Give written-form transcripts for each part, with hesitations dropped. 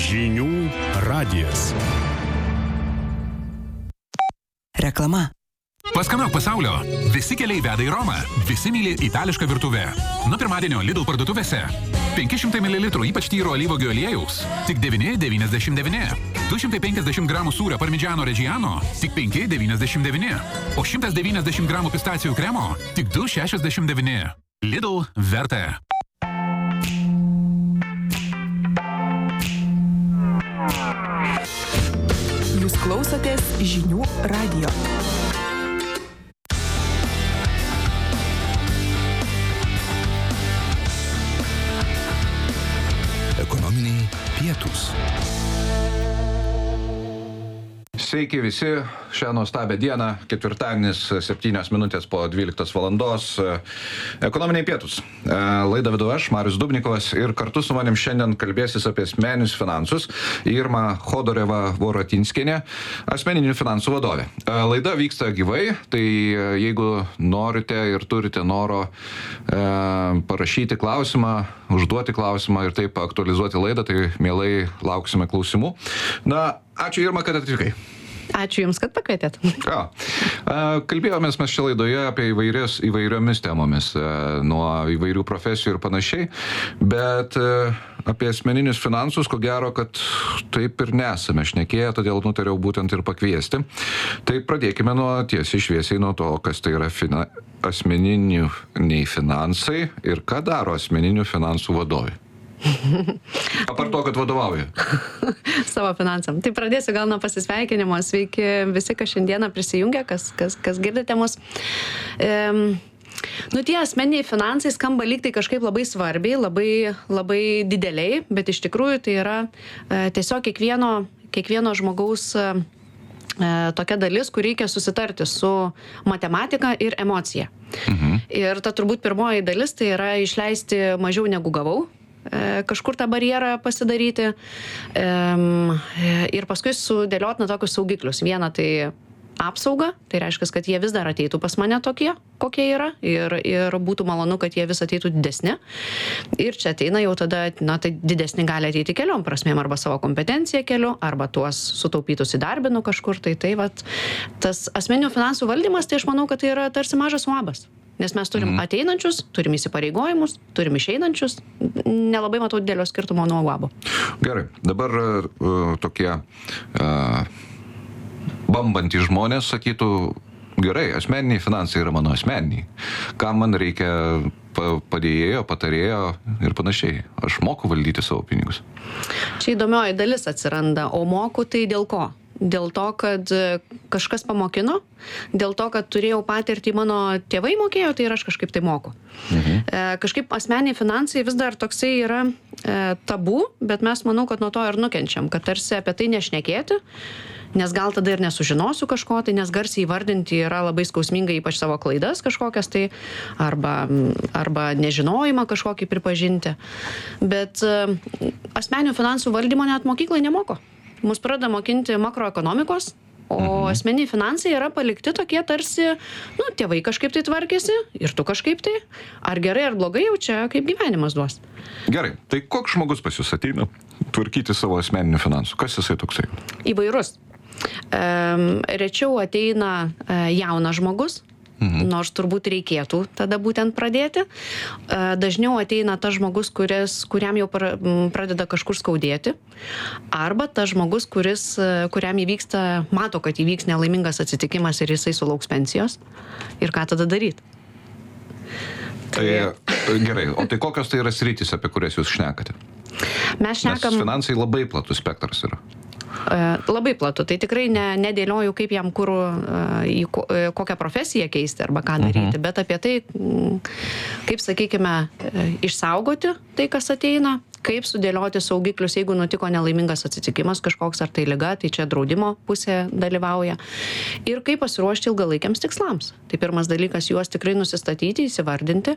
Žinių radijas. Reklama. Paskanauk pasaulio. Visi keliai veda į Romą. Visi myli itališką virtuvę. Nuo pirmadienio Lidl parduotuvėse. 500 ml ypač tyro alyvuogių aliejaus. Tik 9,99. 250 gramų sūrio Parmigiano Reggiano. Tik 5,99. O 190 gramų pistacijų kremo. Tik 2,69. Lidl verta. Jūs klausotės Žinių radijo. Ekonominiai pietūs. Sveiki visi, šią nuostabią dieną, ketvirtadienis, 7 minutės po 12 valandos, ekonominiai pietūs. Laidą vedu aš, Marius Dubnikovas, ir kartu su manim šiandien kalbėsis apie asmeninius finansus Irma Chodoreva-Vorotinskienė, asmeninių finansų vadovė. Laida vyksta gyvai, tai jeigu norite ir turite noro parašyti klausimą, užduoti klausimą ir taip aktualizuoti laidą, tai mielai lauksime klausimų. Na, ačiū Irma, kad atvykai. Ačiū Jums, kad pakvietėt. Kalbėjomės mes čia laidoje apie įvairiomis temomis, nuo įvairių profesijų ir panašiai, bet apie asmeninius finansus, ko gero, kad taip ir nesame šnekėję, todėl nutariau būtent ir pakviesti. Tai pradėkime nuo tiesiai šviesiai nuo to, kas tai yra asmeniniai finansai ir ką daro asmeninių finansų vadovai. Apart to, kad vadovauja. Savo finansam. Tai pradėsiu gal nuo pasisveikinimo. Sveiki visi, kas šiandieną prisijungia, kas girdite mus. Tie asmeniniai finansai skamba lyg tai kažkaip labai svarbiai, labai dideliai, bet iš tikrųjų tai yra tiesiog kiekvieno žmogaus tokia dalis, kur reikia susitarti su matematika ir emocija. Ir ta turbūt pirmoji dalis tai yra išleisti mažiau negu gavau, kažkur tą barjerą pasidaryti ir paskui sudėlioti tokius saugiklius. Viena tai apsauga, tai reiškia, kad jie vis dar ateitų pas mane tokie, kokie yra, ir būtų malonu, kad jie vis ateitų didesni. Ir čia ateina jau tada, tai didesni gali ateiti keliom prasmėm, arba savo kompetenciją keliu, arba tuos sutaupytus įdarbinu kažkur. Tai vat, tas asmeninių finansų valdymas, tai aš manau, kad tai yra tarsi mažas uabas. Nes mes turim ateinančius, turim įsipareigojimus, turim išeinančius. Nelabai matau didelio skirtumo nuo uabo. Gerai, dabar tokie bambantys žmonės sakytų, gerai, asmeniniai finansai yra mano asmeniniai. Kam man reikia padėjėjo, patarėjo ir panašiai. Aš moku valdyti savo pinigus. Čia įdomioji dalis atsiranda, o moku tai dėl ko? Dėl to, kad kažkas pamokino, dėl to, kad turėjau patirtį, mano tėvai mokėjo, tai ir aš kažkaip tai moku. Kažkaip asmeniniai finansai vis dar toksai yra tabu, bet mes manau, kad nuo to ir nukenčiam, kad tarsi apie tai nešnekėti, nes gal tada ir nesužinosiu kažko, tai nes garsiai įvardinti yra labai skausminga, ypač savo klaidas kažkokias, tai arba nežinojimą kažkokį pripažinti. Bet asmeninių finansų valdymo net mokyklai nemoko. Mus pradeda mokinti makroekonomikos, o asmeniniai finansai yra palikti tokie tarsi, tėvai kažkaip tai tvarkėsi ir tu kažkaip tai. Ar gerai, ar blogai, jau čia kaip gyvenimas duos. Gerai, tai koks žmogus pas jūs ateina tvarkyti savo asmeninių finansų? Kas jisai toksai? Įvairus. Rečiau ateina jaunas žmogus, nors turbūt reikėtų tada būtent pradėti. Dažniau ateina tas žmogus, kuriam jau pradeda kažkur skaudėti, arba tas žmogus, kuriam mato, kad įvyks nelaimingas atsitikimas ir jisai sulauks pensijos. Ir ką tada daryti? Tai gerai, o tai kokios tai yra sritys, apie kurias jūs šnekate? Mes šnekam... Nes finansai labai platus spektras yra. Labai platu. Tai tikrai nedėlioju, kaip jam kokią profesiją keisti arba ką daryti, bet apie tai, kaip, sakykime, išsaugoti tai, kas ateina, kaip sudėlioti saugiklius, jeigu nutiko nelaimingas atsitikimas kažkoks, ar tai liga, tai čia draudimo pusė dalyvauja. Ir kaip pasiruošti ilgalaikiams tikslams. Tai pirmas dalykas, juos tikrai nusistatyti, įsivardinti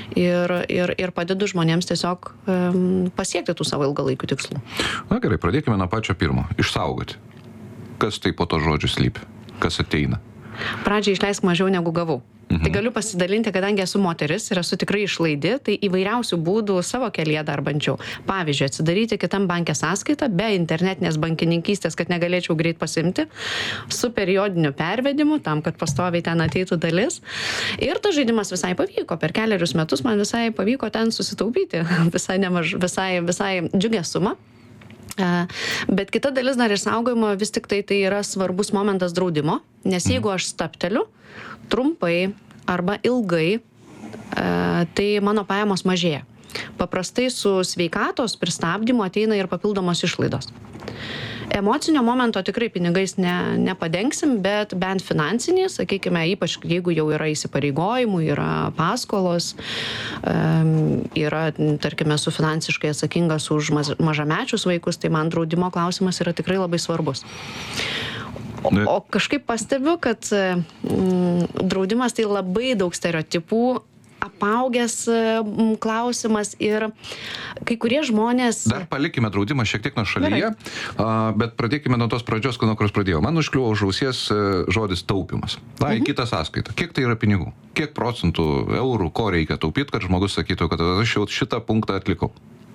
ir padedu žmonėms tiesiog pasiekti tų savo ilgalaikių tikslų. Na gerai, pradėkime nuo pačio pirmo. Išsaugoti. Kas tai po to žodžiu slypi? Kas ateina? Pradžiai išleisk mažiau negu gavau. Tai galiu pasidalinti, kadangi esu moteris ir esu tikrai išlaidi, tai įvairiausių būdų savo kelyje dar bandžiau. Pavyzdžiui, atsidaryti kitam banke sąskaitą be internetinės bankininkystės, kad negalėčiau greit pasimti, su periodiniu pervedimu, tam, kad pastoviai ten ateitų dalis. Ir tas žaidimas visai pavyko. Per keliarius metus man visai pavyko ten susitaupyti visai džiugę sumą. Bet kita dalis dar išsaugojimo vis tik tai yra svarbus momentas draudimo, nes jeigu aš stapteliu trumpai arba ilgai, tai mano pajamos mažėja. Paprastai su sveikatos pristabdymu ateina ir papildomos išlaidos. Emocinio momento tikrai pinigais nepadengsim, bet bent finansinį, sakykime, ypač jeigu jau yra įsipareigojimų, yra paskolos, yra, tarkime, su finansiškai atsakingas už mažamečius vaikus, tai man draudimo klausimas yra tikrai labai svarbus. O kažkaip pastebiu, kad draudimas tai labai daug stereotipų, apaugęs klausimas ir kai kurie žmonės... Dar palikime draudimą šiek tiek nuo šalyje, bet pradėkime nuo tos pradžios, nuo kurios pradėjau. Man užkliuvo už ausies žodis taupimas. Į kitą sąskaitą. Kiek tai yra pinigų? Kiek procentų, eurų, ko reikia taupyti, kad žmogus sakytų, kad aš jau šitą punktą atlikau?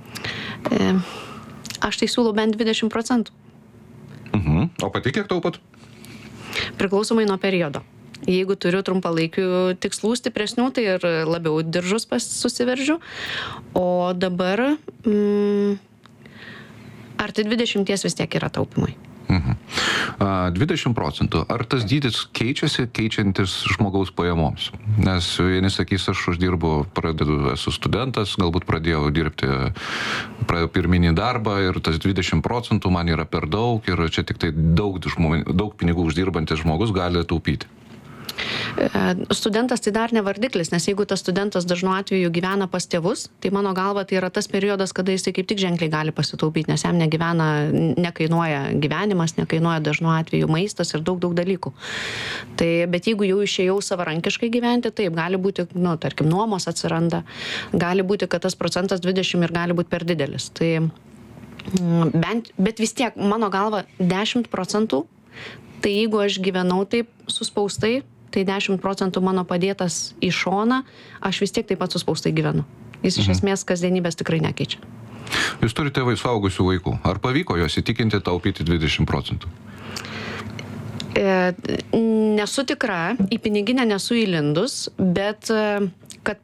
Aš tai siūlau bent 20%. O pati kiek taupot? Priklausomai nuo periodo. Jeigu turiu trumpalaikių tikslų stipresnių, tai ir labiau diržus susiveržiu. O dabar arti 20 vis tiek yra taupimai. 20%. Ar tas dydis keičiasi, keičiantis žmogaus pajamoms? Nes vieni sakys, aš uždirbu, esu studentas, galbūt pradėjau dirbti pirminį darbą ir tas 20% man yra per daug ir čia tik tai daug pinigų uždirbantis žmogus gali taupyti. Studentas tai dar ne vardiklis, nes jeigu tas studentas dažnu atveju gyvena pas tėvus, tai mano galva tai yra tas periodas, kada jisai kaip tik ženkliai gali pasitaupyti, nes jam nekainuoja gyvenimas, nekainuoja dažnu atveju maistas ir daug dalykų. Tai, bet jeigu jau išėjau savarankiškai gyventi, taip, gali būti, tarkim, nuomos atsiranda, gali būti, kad tas procentas 20 ir gali būti per didelis. Tai, bet vis tiek, mano galva, 10%, tai jeigu aš gyvenau taip suspaustai, tai 10% mano padėtas į šoną, aš vis tiek taip pat suspaustai gyvenu. Jis iš esmės kasdienybės tikrai nekeičia. Jūs turite suaugusių vaikų. Ar pavyko juos įtikinti taupyti 20%? Nesu tikra, į piniginę nesu įlindus, bet kad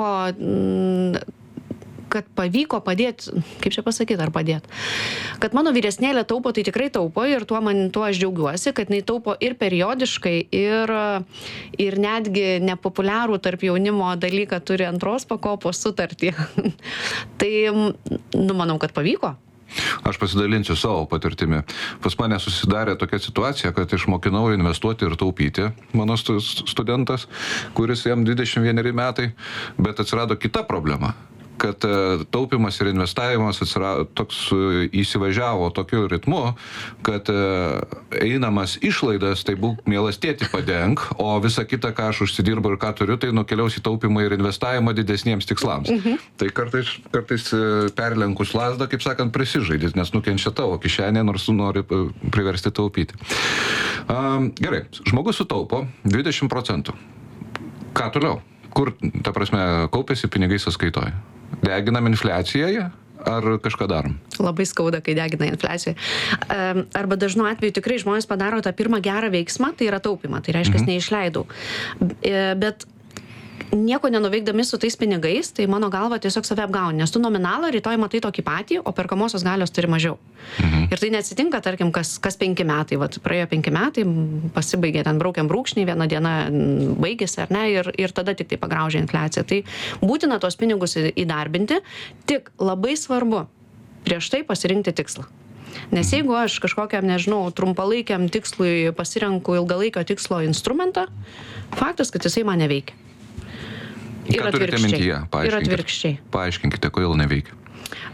pavyko padėti, kaip čia pasakyti, ar padėti. Kad mano vyresnėlė taupo, tai tikrai taupo ir tuo aš džiaugiuosi, kad jinai taupo ir periodiškai, ir netgi nepopuliarų tarp jaunimo dalyką turi antros pakopos sutartį. Tai, manau, kad pavyko. Aš pasidalinsiu savo patirtimi. Pas mane susidarė tokia situacija, kad išmokinau investuoti ir taupyti mano studentas, kuris jam 21 metai, bet atsirado kita problema, kad taupimas ir investavimas įsivažiavo tokiu ritmu, kad einamas išlaidas, tai būk mielas tėti padenk, o visa kita, ką aš užsidirbu ir ką turiu, tai nukeliaus į taupimą ir investavimą didesniems tikslams. Tai kartais perlenkus lazdą, kaip sakant, prisižaidys, nes nukenčia tavo kišenė, nors tu nori priversti taupyti. Gerai, žmogus sutaupo 20%. Ką toliau? Kur, ta prasme, kaupiasi pinigai sąskaitoje? Deginam infliacijoje ar kažką darom? Labai skauda, kai degina infliacijoje. Arba dažnu atveju tikrai žmonės padaro tą pirmą gerą veiksmą, tai yra taupimą, tai reiškia, neišleidau. Bet nieko nenuveikdami su tais pinigais, tai mano galva tiesiog save apgauni, nes tu nominalą rytoj matai tokį patį, o perkamosios galios turi mažiau. Ir tai neatsitinka, tarkim, kas 5 metai, praėjo 5 metai, pasibaigė ten braukiam brūkšnį, vieną dieną baigėsi, ar ne, ir tada tik tai pagraužia infliacija. Tai būtina tos pinigus įdarbinti, tik labai svarbu prieš tai pasirinkti tikslą. Nes jeigu aš kažkokiam, trumpalaikiam tikslui pasirenku ilgalaikio tikslo instrumentą, faktas, kad jisai man neveikia. Ir atvirkščiai. Paaiškinkite, kodėl neveikia.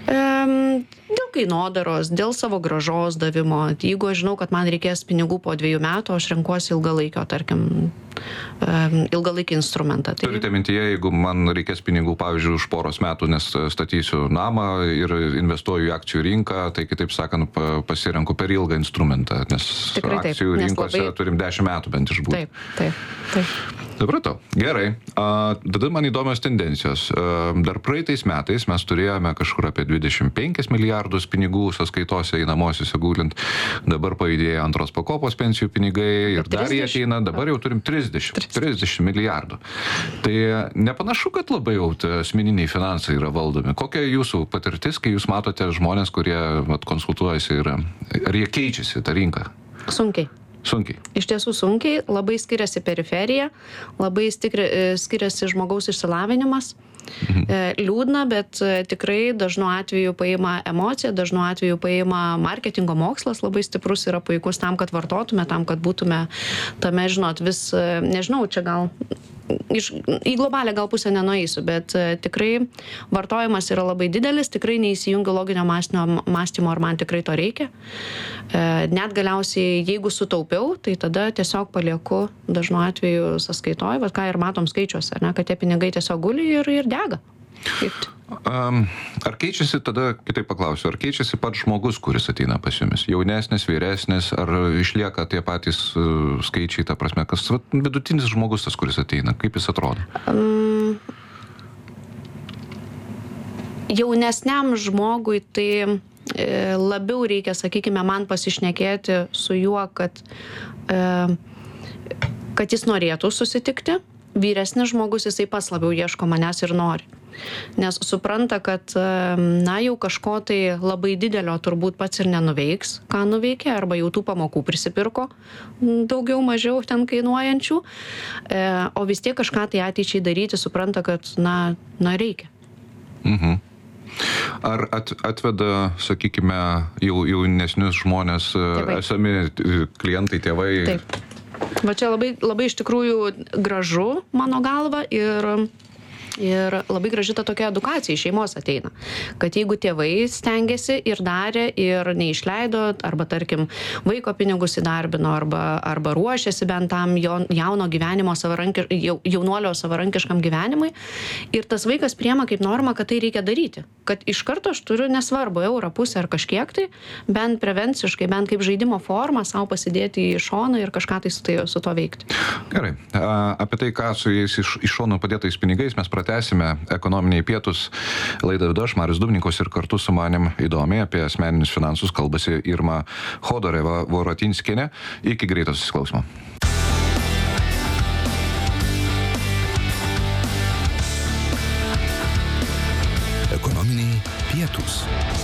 Dėl kainodaros, dėl savo grąžos davimo. Jeigu aš žinau, kad man reikės pinigų po 2 metų, aš renkuosi ilgalaikio, tarkim, ilgalaikį instrumentą. Tai... Turite mintyje, jeigu man reikės pinigų, pavyzdžiui, už poros metų, nes statysiu namą ir investuoju į akcijų rinką, tai kitaip sakant, pasirenku per ilgą instrumentą, nes tikrai akcijų taip, rinkose labai... turim 10 metų bent išbūti. Taip. Supratau. Gerai. Tada man įdomios tendencijos. Dar praeitais metais mes turėjome kažkur apie 25 milijardus pinigų sąskaitose einamosiuose gulint. Dabar pajudėjo antros pakopos pensijų pinigai ir dar jie ateina. Dabar jau turim 30 milijardų. Tai nepanašu, kad labai jau asmeniniai finansai yra valdomi. Kokia jūsų patirtis, kai jūs matote žmonės, kurie konsultuojasi ir ar jie keičiasi tą rinką? Sunkiai. Iš tiesų sunkiai, labai skiriasi periferija, labai skiriasi žmogaus išsilavinimas. Liūdna, bet tikrai dažnu atveju paima emocija, dažnu atveju paima marketingo mokslas, labai stiprus yra puikus tam, kad vartotume, tam, kad būtume tame, žinot, vis, nežinau, čia gal į globalę gal pusę nenueisiu, bet tikrai vartojimas yra labai didelis, tikrai neįsijungiu loginio mąstymo, ar man tikrai to reikia. Net galiausiai, jeigu sutaupiau, tai tada tiesiog palieku dažnu atveju sąskaitoj, ką ir matom skaičiuose, ne, kad tie pinigai tiesiog guli ir dega. Ar keičiasi, tada kitaip paklausiu, ar keičiasi pats žmogus, kuris ateina pas jumis? Jaunesnis, vyresnis, ar išlieka tie patys skaičiai, ta prasme, kas vidutinis žmogus tas, kuris ateina, kaip jis atrodo? Jaunesniam žmogui tai labiau reikia, sakykime, man pasišnekėti su juo, kad jis norėtų susitikti. Vyresnis žmogus, jisai pats labiau ieško manęs ir nori. Nes supranta, kad, na, jau kažko tai labai didelio turbūt pats ir nenuveiks, ką nuveikė, arba jau tų pamokų prisipirko daugiau mažiau ten kainuojančių, o vis tiek kažką tai ateičiai daryti, supranta, kad, na reikia. Ar atveda, sakykime, jaunesnius žmonės, esami klientai, tėvai? Taip. Va čia labai iš tikrųjų gražu mano galva ir labai graži ta tokia edukacija iš šeimos ateina. Kad jeigu tėvai stengiasi ir darė ir neišleido, arba tarkim vaiko pinigus įdarbino, arba ruošiasi bent tam jauno gyvenimo jaunuolio savarankiškam gyvenimui, ir tas vaikas priema kaip norma, kad tai reikia daryti. Kad iš karto aš turiu, nesvarbu, eurą, pusę ar kažkiek tai, bent prevenciškai, bent kaip žaidimo formą savo pasidėti į šoną ir kažką tai su to veikti. Gerai. Apie tai, ką su jais iš šono padėtais pinigais mes pratęsime ekonominiai pietus. Laidą vedu aš, Marius Dubnikovas, ir kartu su manim įdomiai apie asmeninius finansus kalbasi Irma Chodoreva-Vorotinskienė. Iki greito susiklausimo. Ekonominiai pietūs.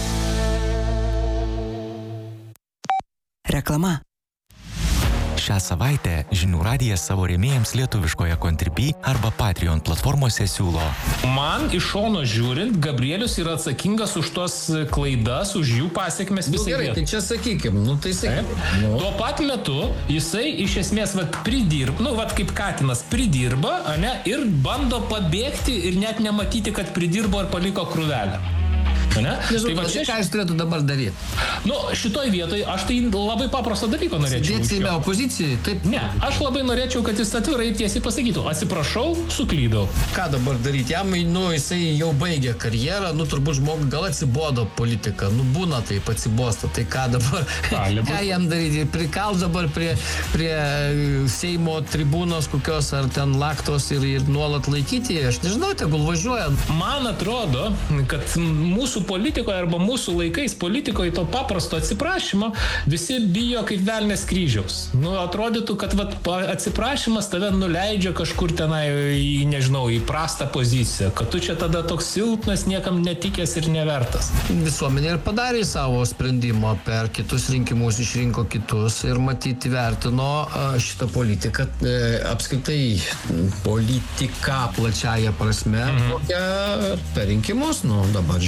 Reklama. Šią savaitę Žinių radijas savo rėmėjams lietuviškoje Contribui arba Patreon platformose siūlo. Man iš šono žiūrint, Gabrielius yra atsakingas už tos klaidas, už jų pasiekmes visai. Gerai, tai čia sakykim, tai sakykim. Tuo pat metu jisai iš esmės pridirba, kaip katinas pridirba, ir bando pabėgti ir net nematyti, kad pridirbo ir paliko krūvelę. Nežinau, tai ką jis turėtų dabar daryti? Šitoj vietoj aš tai labai paprastą dalyką norėčiau. Sėdėti Seime opozicijai? Taip. Ne, aš labai norėčiau, kad jis atvirai tiesiai pasakytų, atsiprašau, suklydau. Ką dabar daryti? Jam, jisai jau baigė karjerą, turbūt žmogui gal atsibodo politika, būna taip atsibosta, tai ką dabar? Ką jam daryti? Prikal dabar prie Seimo tribūnos kokios ar ten laktos ir nuolat laikyti, aš nežinau, tegul važiuoja. Man atrodo, kad mūsų politikoje arba mūsų laikais politikoje to paprasto atsiprašymo visi bijo kaip velnės kryžiaus. Atrodytų, kad atsiprašymas tave nuleidžia kažkur tenai į prastą poziciją, kad tu čia tada toks silpnas, niekam netikęs ir nevertas. Visuomenė ir padarė savo sprendimą, per kitus rinkimus išrinko kitus ir matyti vertino šitą politiką, apskritai politiką plačiaja prasme, kokią per rinkimus, dabar žiūrėsim.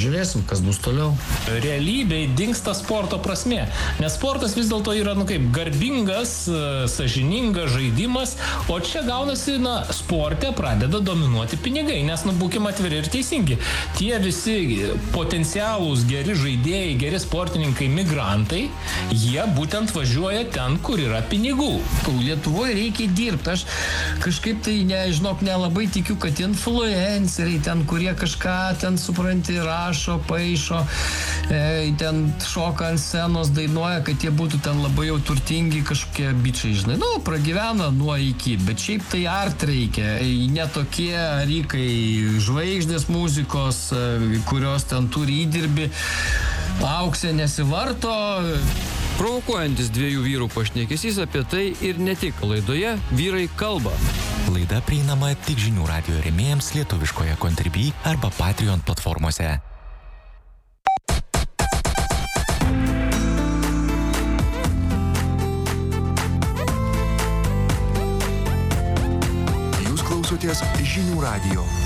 kas bus toliau. Realybėj dingsta sporto prasmė, nes sportas vis dėlto yra, kaip garbingas, sąžiningas žaidimas, o čia gaunasi, sporte pradeda dominuoti pinigai, nes, būkim atviri ir teisingi. Tie visi potencialūs geri žaidėjai, geri sportininkai, migrantai, jie būtent važiuoja ten, kur yra pinigų. Lietuvoje reikia dirbti. Aš kažkaip tai, nelabai tikiu, kad influenceriai ten, kurie kažką ten, supranti, rašo, paišo, ten šoka ant scenos, dainuoja, kad jie būtų ten labai jau turtingi kažkokie bičiai, pragyvena nuo iki, bet šiaip tai art reikia, ne tokie rykai žvaigždės muzikos, kurios ten turi įdirbį, auksė nesivarto. Provokuojantis dviejų vyrų pašnekesys apie tai ir ne tik. Laidoje Vyrai kalba. Laida prieinama tik Žinių radijo rėmėjams lietuviškoje Contribui arba Patreon platformose. Jūs klausotės Žinių radijo.